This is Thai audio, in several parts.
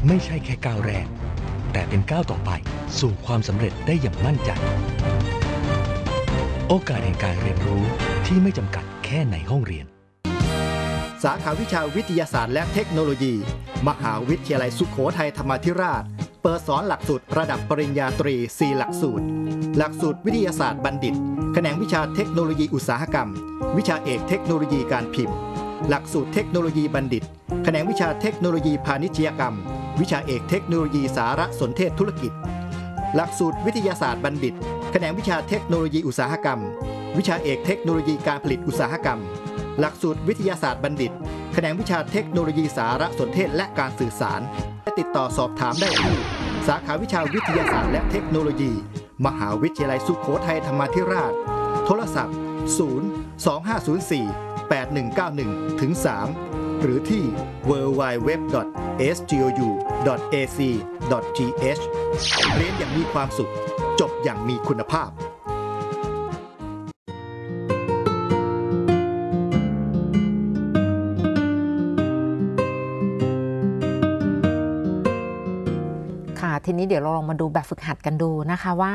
ไม่ใช่แค่ก้าวแรกแต่เป็นก้าวต่อไปสู่ความสำเร็จได้อย่างมั่นใจโอกาสแห่งการเรียนรู้ที่ไม่จำกัดแค่ในห้องเรียนสาขาวิชาวิทยาศาสตร์และเทคโนโลยีมหาวิทยาลัยสุโขทัยธรรมาธิราชเปิดสอนหลักสูตรระดับปริญญาตรี 4 หลักสูตรหลักสูตรวิทยาศาสตร์บัณฑิตแขนงวิชาเทคโนโลยีอุตสาหกรรมวิชาเอกเทคโนโลยีการพิมพ์หลักสูตรเทคโนโลยีบัณฑิตแขนงวิชาเทคโนโลยีพาณิชยกรรมวิชาเอกเทคโนโลยีสารสนเทศธุรกิจหลักสูตรวิทยาศาสตร์บัณฑิตแขนงวิชาเทคโนโลยีอุตสาหกรรมวิชาเอกเทคโนโลยีการผลิตอุตสาหกรรมหลักสูตรวิทยาศาสตร์บัณฑิตแขนงวิชาเทคโนโลยีสารสนเทศและการสื่อสารติดต่อสอบถามได้ที่สาขาวิชาวิทยาศาสตร์และเทคโนโลยีมหาวิทยาลัยสุโขทัยธรรมาธิราชโทรศัพท์025048191-3หรือที่ www.sgou.ac.th เรียนอย่างมีความสุขจบอย่างมีคุณภาพทีนี้เดี๋ยวเราลองมาดูแบบฝึกหัดกันดูนะคะว่า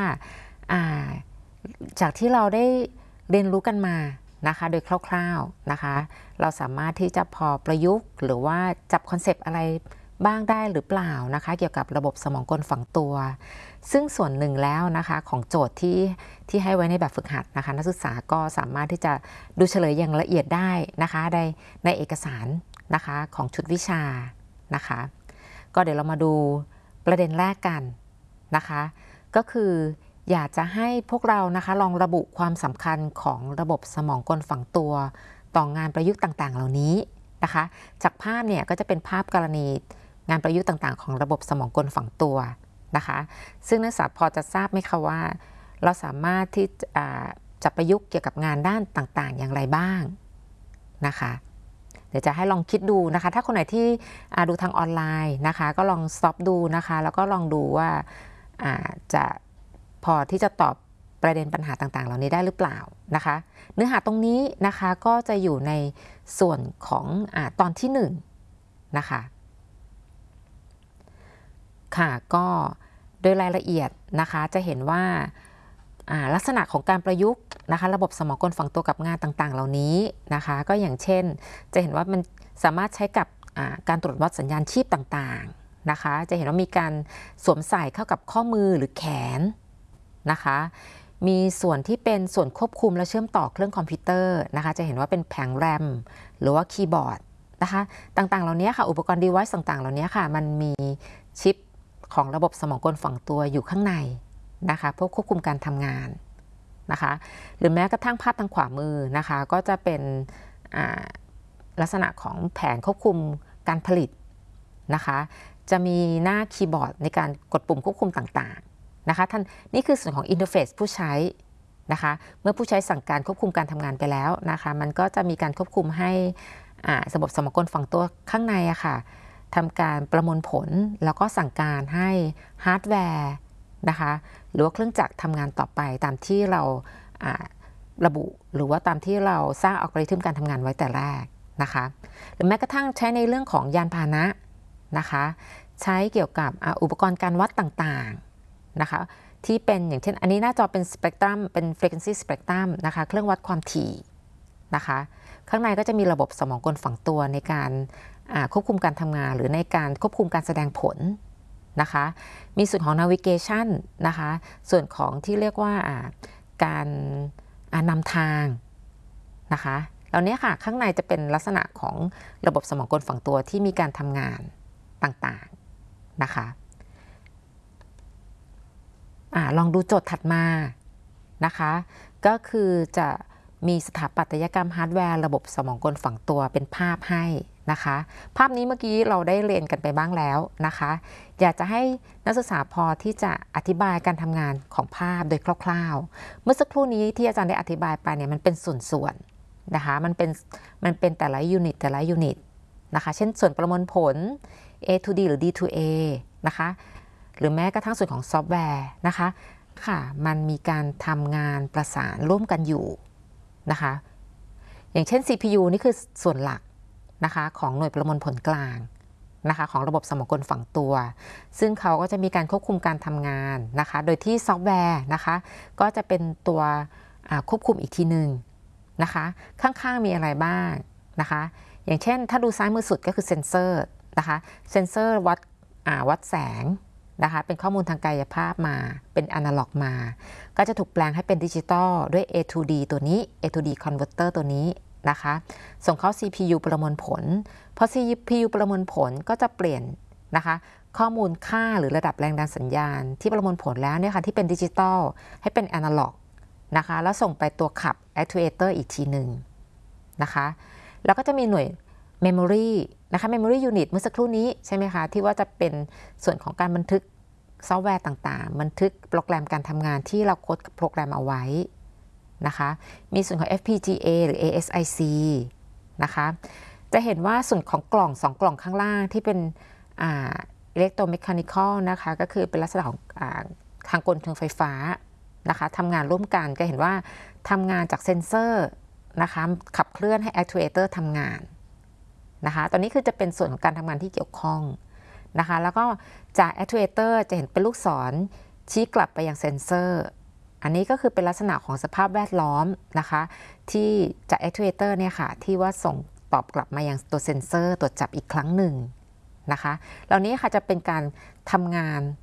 จากที่เราได้เรียนรู้กันมานะคะโดยคร่าวๆนะคะเราสามารถที่จะพอประยุกต์หรือว่าจับคอนเซปต์อะไรบ้างได้หรือเปล่านะคะเกี่ยวกับระบบสมองกลฝังตัวซึ่งส่วนหนึ่งแล้วนะคะของโจทย์ที่ให้ไว้ในแบบฝึกหัดนะคะนักศึกษาก็สามารถที่จะดูเฉลยอย่างละเอียดได้นะคะในเอกสารนะคะของชุดวิชานะคะก็เดี๋ยวเรามาดูประเด็นแรกกันนะคะก็คืออยากจะให้พวกเรานะคะลองระบุความสำคัญของระบบสมองกลฝังตัวต่องานประยุกต์ต่างๆเหล่านี้นะคะจากภาพเนี่ยก็จะเป็นภาพกรณีงานประยุกต์ต่างๆของระบบสมองกลฝังตัวนะคะซึ่งนักศึกษาพอจะทราบไหมคะว่าเราสามารถที่จะประยุกต์เกี่ยวกับงานด้านต่างๆอย่างไรบ้างนะคะเดี๋ยวจะให้ลองคิดดูนะคะถ้าคนไหนที่ดูทางออนไลน์นะคะก็ลองสต็อปดูนะคะแล้วก็ลองดูว่าจะพอที่จะตอบประเด็นปัญหาต่างๆเหล่านี้ได้หรือเปล่านะคะเนื้อหาตรงนี้นะคะก็จะอยู่ในส่วนของตอนที่1นะคะค่ะก็โดยรายละเอียดนะคะจะเห็นว่าลักษณะของการประยุกต์นะคะระบบสมองกลฝังตัวกับงานต่างๆเหล่านี้นะคะก็อย่างเช่นจะเห็นว่ามันสามารถใช้กับการตรวจวัดสัญญาณชีพต่างๆนะคะจะเห็นว่ามีการสวมใส่เข้ากับข้อมือหรือแขนนะคะมีส่วนที่เป็นส่วนควบคุมและเชื่อมต่อเครื่องคอมพิวเตอร์นะคะจะเห็นว่าเป็นแผงแรมหรือว่าคีย์บอร์ดนะคะต่างๆเหล่านี้ค่ะอุปกรณ์ device ต่างๆเหล่านี้ค่ะมันมีชิปของระบบสมองกลฝังตัวอยู่ข้างในนะคะเพื่อควบคุมการทำงานนะคะหรือแม้กระทั่งภาพทางขวามือนะคะก็จะเป็นลักษณะของแผงควบคุมการผลิตนะคะจะมีหน้าคีย์บอร์ดในการกดปุ่มควบคุมต่างๆนะคะนี่คือส่วนของอินเทอร์เฟซผู้ใช้นะคะเมื่อผู้ใช้สั่งการควบคุมการทำงานไปแล้วนะคะมันก็จะมีการควบคุมให้ระบบสมองกลฝังตัวข้างในค่ะทำการประมวลผลแล้วก็สั่งการให้ฮาร์ดแวร์นะคะหรือว่าเครื่องจักรทำงานต่อไปตามที่เราระบุหรือว่าตามที่เราสร้างอัลกอริทึมการทำงานไว้แต่แรกนะคะหรือแม้กระทั่งใช้ในเรื่องของยานพาหนะนะคะใช้เกี่ยวกับอุปกรณ์การวัดต่างๆนะคะที่เป็นอย่างเช่นอันนี้หน้าจอเป็นสเปกตรัมเป็น frequency spectrum นะคะเครื่องวัดความถี่นะคะข้างในก็จะมีระบบสมองกลฝังตัวในการควบคุมการทำงานหรือในการควบคุมการแสดงผลนะคะมีส่วนของ navigation นะคะส่วนของที่เรียกว่าการนำทางนะคะเหล่านี้ค่ะข้างในจะเป็นลักษณะของระบบสมองกลฝังตัวที่มีการทำงานต่างๆนะคะลองดูโจทย์ถัดมานะคะก็คือจะมีสถาปัตยกรรมฮาร์ดแวร์ระบบสมองกลฝังตัวเป็นภาพให้นะคะภาพนี้เมื่อกี้เราได้เรียนกันไปบ้างแล้วนะคะอยากจะให้นักศึกษาพอที่จะอธิบายการทำงานของภาพโดยคร่าวๆเมื่อสักครู่นี้ที่อาจารย์ได้อธิบายไปเนี่ยมันเป็นส่วนๆนะคะมันเป็นแต่ละยูนิตนะคะเช่นส่วนประมวลผล A to D หรือ D to A นะคะหรือแม้กระทั่งส่วนของซอฟต์แวร์นะคะค่ะมันมีการทำงานประสานร่วมกันอยู่นะคะอย่างเช่น CPU นี่คือส่วนหลักนะคะของหน่วยประมวลผลกลางนะคะของระบบสมองกลฝังตัวซึ่งเขาก็จะมีการควบคุมการทำงานนะคะโดยที่ซอฟต์แวร์นะคะก็จะเป็นตัวควบคุมอีกทีหนึ่งนะคะข้างๆมีอะไรบ้างนะคะอย่างเช่นถ้าดูซ้ายมือสุดก็คือเซ็นเซอร์นะคะเซ็นเซอร์วัดแสงนะคะเป็นข้อมูลทางกายภาพมาเป็นอนาล็อกมาก็จะถูกแปลงให้เป็นดิจิตอลด้วย A2D ตัวนี้ A2D converter ตัวนี้นะคะส่งเข้า CPU ประมวลผลพอ CPU ประมวลผลก็จะเปลี่ยนนะคะข้อมูลค่าหรือระดับแรงดันสัญญาณที่ประมวลผลแล้วเนี่ยค่ะที่เป็นดิจิตอลให้เป็นอนาล็อกนะคะแล้วส่งไปตัวขับ actuator อีกทีหนึ่งนะคะแล้วก็จะมีหน่วย Memory นะคะ Memory Unit เมื่อสักครู่นี้ใช่ไหมคะที่ว่าจะเป็นส่วนของการบันทึกซอฟต์แวร์ต่างๆบันทึกโปรแกรมการทำงานที่เราโค้ดโปรแกรมเอาไว้นะคะมีส่วนของ FPGA หรือ ASIC นะคะจะเห็นว่าส่วนของกล่อง2กล่องข้างล่างที่เป็นelectromechanical นะคะก็คือเป็นลักษณะของทางกลเชิงไฟฟ้านะคะทำงานร่วมกันก็เห็นว่าทำงานจากเซ็นเซอร์นะคะขับเคลื่อนให้ actuator ทำงานนะคะตอนนี้คือจะเป็นส่วนของการทำงานที่เกี่ยวข้องนะคะแล้วก็จาก actuator จะเห็นเป็นลูกศรชี้กลับไปยังเซ็นเซอร์อันนี้ก็คือเป็นลักษณะของสภาพแวดล้อมนะคะที่จาก actuator เนี่ยค่ะที่ว่าส่งตอบกลับมายังตัวเซ็นเซอร์ตรวจจับอีกครั้งหนึ่งนะคะเหล่านี้ค่ะจะเป็นการทำงาน